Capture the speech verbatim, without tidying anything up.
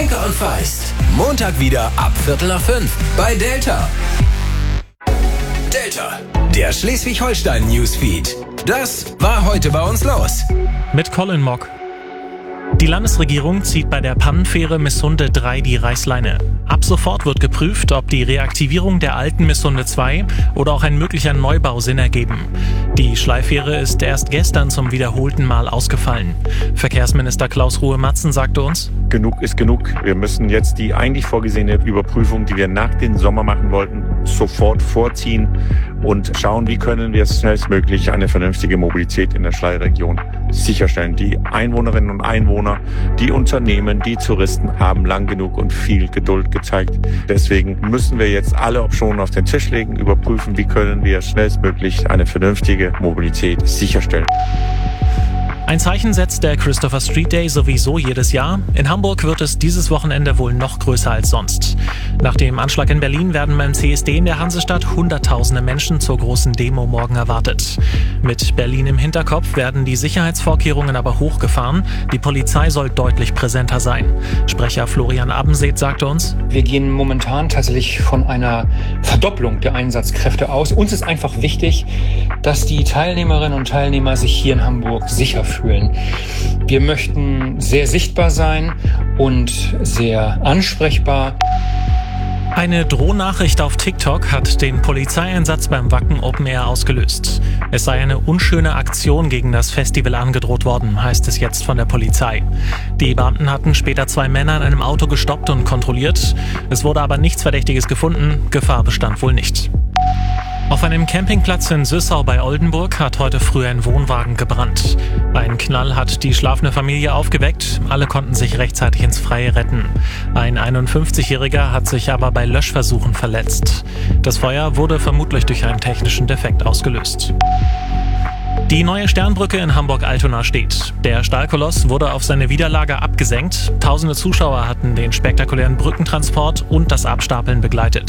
Heike und Feist. Montag wieder ab Viertel nach fünf bei Delta. Delta, der Schleswig-Holstein-Newsfeed. Das war heute bei uns los. Mit Colin Mock. Die Landesregierung zieht bei der Pannenfähre Missunde drei die Reißleine. Ab sofort wird geprüft, ob die Reaktivierung der alten Missunde zwei oder auch ein möglicher Neubau Sinn ergeben. Die Schleiffähre ist erst gestern zum wiederholten Mal ausgefallen. Verkehrsminister Klaus Ruhe-Matzen sagte uns: Genug ist genug. Wir müssen jetzt die eigentlich vorgesehene Überprüfung, die wir nach dem Sommer machen wollten, sofort vorziehen und schauen, wie können wir schnellstmöglich eine vernünftige Mobilität in der Schleierregion sicherstellen. Die Einwohnerinnen und Einwohner, die Unternehmen, die Touristen haben lang genug und viel Geduld gezeigt. Deswegen müssen wir jetzt alle Optionen auf den Tisch legen, überprüfen, wie können wir schnellstmöglich eine vernünftige Mobilität sicherstellen. Ein Zeichen setzt der Christopher Street Day sowieso jedes Jahr. In Hamburg wird es dieses Wochenende wohl noch größer als sonst. Nach dem Anschlag in Berlin werden beim C S D in der Hansestadt hunderttausende Menschen zur großen Demo morgen erwartet. Mit Berlin im Hinterkopf werden die Sicherheitsvorkehrungen aber hochgefahren. Die Polizei soll deutlich präsenter sein. Sprecher Florian Abenseet sagte uns: Wir gehen momentan tatsächlich von einer Verdopplung der Einsatzkräfte aus. Uns ist einfach wichtig, dass die Teilnehmerinnen und Teilnehmer sich hier in Hamburg sicher fühlen. Wir möchten sehr sichtbar sein und sehr ansprechbar. Eine Drohnachricht auf TikTok hat den Polizeieinsatz beim Wacken Open Air ausgelöst. Es sei eine unschöne Aktion gegen das Festival angedroht worden, heißt es jetzt von der Polizei. Die Beamten hatten später zwei Männer in einem Auto gestoppt und kontrolliert. Es wurde aber nichts Verdächtiges gefunden, Gefahr bestand wohl nicht. Auf einem Campingplatz in Süssau bei Oldenburg hat heute früh ein Wohnwagen gebrannt. Ein Knall hat die schlafende Familie aufgeweckt. Alle konnten sich rechtzeitig ins Freie retten. Ein einundfünfzigjähriger hat sich aber bei Löschversuchen verletzt. Das Feuer wurde vermutlich durch einen technischen Defekt ausgelöst. Die neue Sternbrücke in Hamburg-Altona steht. Der Stahlkoloss wurde auf seine Widerlager abgesenkt. Tausende Zuschauer hatten den spektakulären Brückentransport und das Abstapeln begleitet.